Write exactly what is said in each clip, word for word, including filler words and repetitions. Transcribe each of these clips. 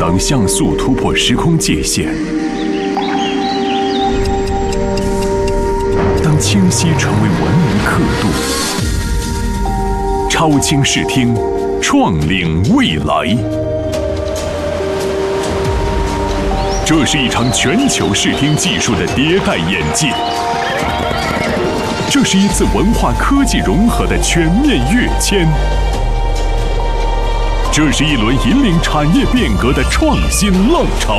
当像素突破时空界限，当清晰成为文明刻度，超清视听，创领未来。这是一场全球视听技术的迭代演进，这是一次文化科技融合的全面跃迁，这是一轮引领产业变革的创新浪潮。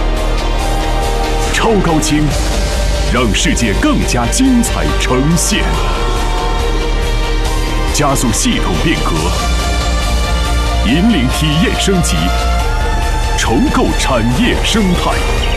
超高清，让世界更加精彩呈现，加速系统变革，引领体验升级，重构产业生态。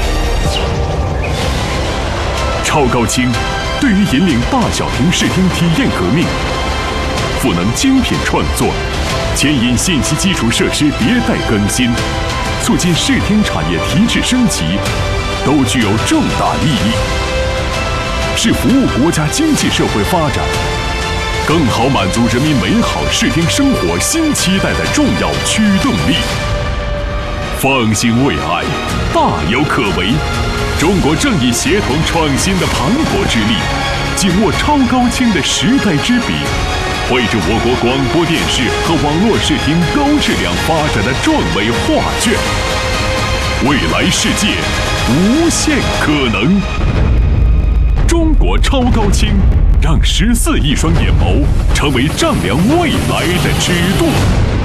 超高清对于引领大小屏视听体验革命，赋能精品创作，牵引信息基础设施迭代更新，促进视听产业提质升级，都具有重大意义，是服务国家经济社会发展，更好满足人民美好视听生活新期待的重要驱动力。放心未来，大有可为。中国正以协同创新的磅礴之力，紧握超高清的时代之笔，绘制我国广播电视和网络视听高质量发展的壮美画卷。未来世界无限可能。中国超高清，让十四亿双眼眸成为丈量未来的尺度。